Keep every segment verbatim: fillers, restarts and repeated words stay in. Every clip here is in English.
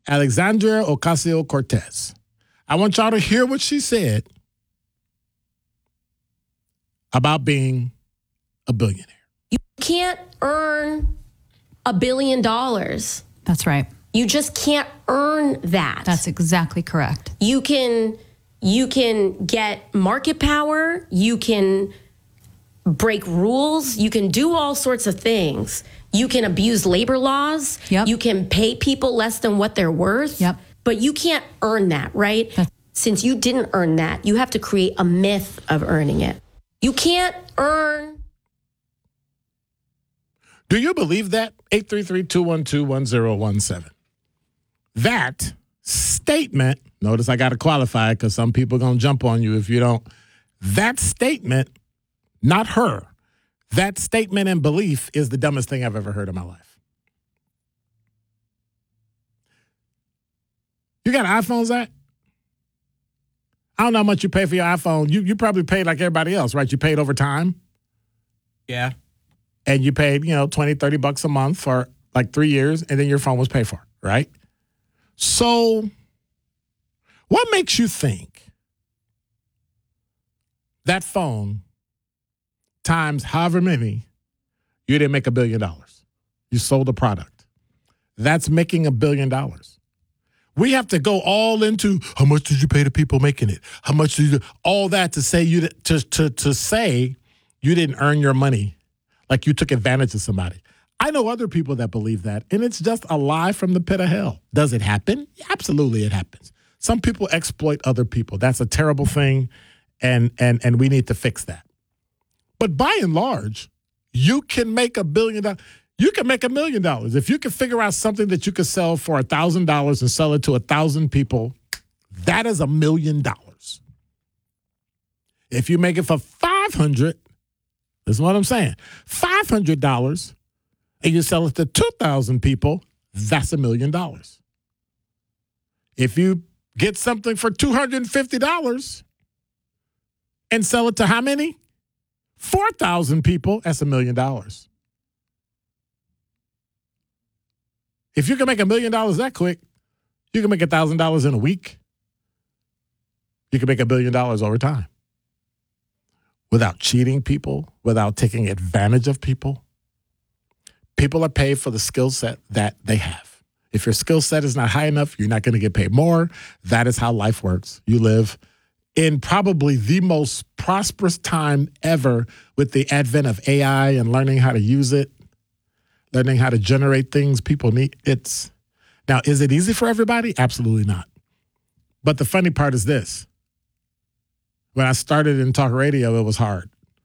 Alexandria Ocasio-Cortez. I want y'all to hear what she said about being a billionaire. You can't earn a billion dollars. That's right. You just can't earn that. That's exactly correct. You can you can get market power, you can break rules, you can do all sorts of things. You can abuse labor laws, yep. You can pay people less than what they're worth, yep. But you can't earn that, right? That's- Since you didn't earn that, you have to create a myth of earning it. You can't earn. Do you believe that? eight three three, two one two, one zero one seven. That statement, notice I got to qualify because some people are going to jump on you if you don't. That statement, not her, that statement and belief is the dumbest thing I've ever heard in my life. You got iPhones, Zach? I don't know how much you pay for your iPhone. You you probably paid like everybody else, right? You paid over time. Yeah. And you paid, you know, twenty, thirty bucks a month for like three years, and then your phone was paid for, right? So what makes you think that phone times however many, you didn't make a billion dollars? You sold a product. That's making a billion dollars. We have to go all into how much did you pay the people making it? How much did you do? All that to say you to to to say you didn't earn your money, like you took advantage of somebody. I know other people that believe that, and it's just a lie from the pit of hell. Does it happen? Absolutely, it happens. Some people exploit other people. That's a terrible thing, and and and we need to fix that. But by and large, you can make a billion dollars. You can make a million dollars. If you can figure out something that you could sell for one thousand dollars and sell it to one thousand people, that is a million dollars. If you make it for five hundred dollars, this is what I'm saying, five hundred dollars, and you sell it to two thousand people, that's a million dollars. If you get something for two hundred fifty dollars and sell it to how many? four thousand people, that's a million dollars. If you can make a million dollars that quick, you can make a thousand dollars in a week. You can make a billion dollars over time without cheating people, without taking advantage of people. People are paid for the skill set that they have. If your skill set is not high enough, you're not going to get paid more. That is how life works. You live in probably the most prosperous time ever with the advent of A I and learning how to use it. Learning how to generate things people need. It's now, is it easy for everybody? Absolutely not. But the funny part is this. When I started in talk radio, it was hard.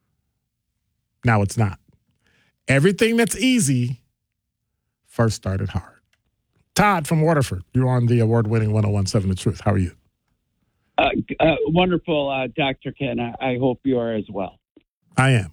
Now it's not. Everything that's easy first started hard. Todd from Waterford, you're on the award-winning one oh one seven The Truth. How are you? Uh, uh, wonderful, uh, Doctor Ken. I, I hope you are as well. I am.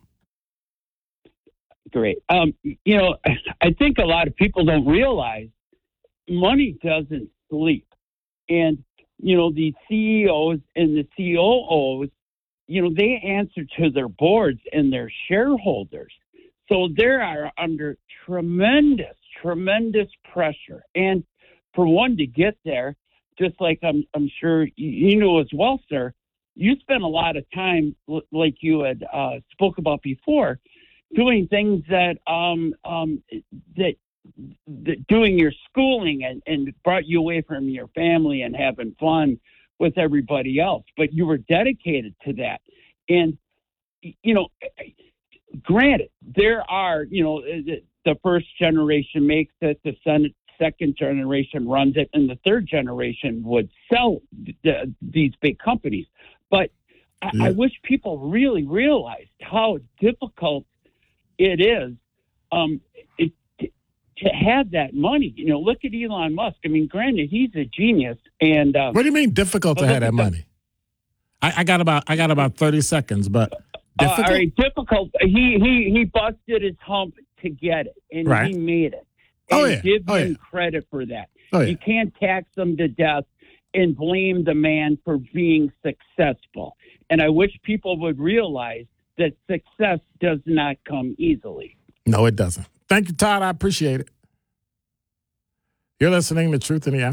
Great. Um, you know, I think a lot of people don't realize money doesn't sleep. And, you know, the C E Os and the C O Os, you know, they answer to their boards and their shareholders. So they are under tremendous, tremendous pressure. And for one to get there, just like I'm, I'm sure you know as well, sir, you spent a lot of time, like you had uh, spoke about before, doing things that um, um, that, that doing your schooling and, and brought you away from your family and having fun with everybody else. But you were dedicated to that. And, you know, granted, there are, you know, the, the first generation makes it, the Senate, second generation runs it, and the third generation would sell the, these big companies. But I, yeah. I wish people really realized how difficult it is um, it, to have that money. You know, look at Elon Musk. I mean, granted, he's a genius. And uh, what do you mean difficult to have that money? I, I got about I got about thirty seconds, but difficult. Uh, all right, difficult. He he he busted his hump to get it, and right. he made it. And oh yeah. give oh, him yeah. credit for that. Oh, yeah. You can't tax him to death and blame the man for being successful. And I wish people would realize that success does not come easily. No, it doesn't. Thank you, Todd. I appreciate it. You're listening to Truth in the Afternoon.